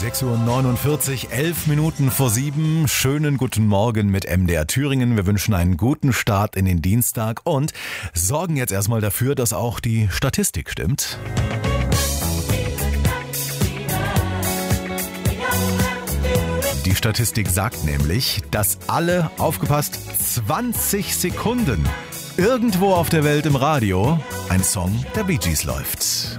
6:49 Uhr, 11 Minuten vor 7. Schönen guten Morgen mit MDR Thüringen. Wir wünschen einen guten Start in den Dienstag und sorgen jetzt erstmal dafür, dass auch die Statistik stimmt. Die Statistik sagt nämlich, dass alle, aufgepasst, 20 Sekunden irgendwo auf der Welt im Radio ein Song der Bee Gees läuft.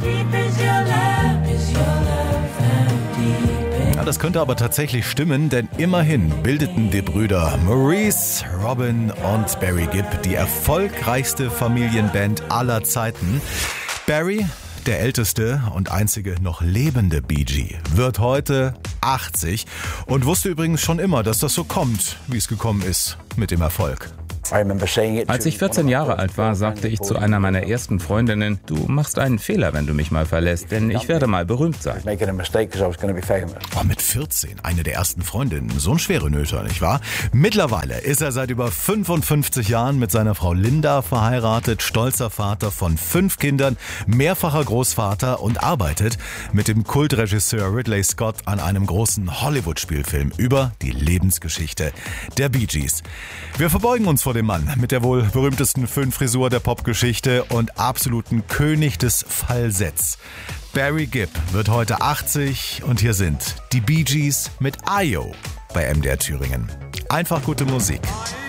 Ja, das könnte aber tatsächlich stimmen, denn immerhin bildeten die Brüder Maurice, Robin und Barry Gibb die erfolgreichste Familienband aller Zeiten. Barry, der älteste und einzige noch lebende Bee Gee, wird heute 80 und wusste übrigens schon immer, dass das so kommt, wie es gekommen ist mit dem Erfolg. Als ich 14 Jahre alt war, sagte ich zu einer meiner ersten Freundinnen, du machst einen Fehler, wenn du mich mal verlässt, denn ich werde mal berühmt sein. Oh, mit 14, eine der ersten Freundinnen, so ein schwere Nöter, nicht wahr? Mittlerweile ist er seit über 55 Jahren mit seiner Frau Linda verheiratet, stolzer Vater von 5 Kindern, mehrfacher Großvater und arbeitet mit dem Kultregisseur Ridley Scott an einem großen Hollywood-Spielfilm über die Lebensgeschichte der Bee Gees. Wir verbeugen uns vor dem Mann mit der wohl berühmtesten Föhnfrisur der Popgeschichte und absoluten König des Falsetts. Barry Gibb wird heute 80 und hier sind die Bee Gees mit Ayo bei MDR Thüringen. Einfach gute Musik.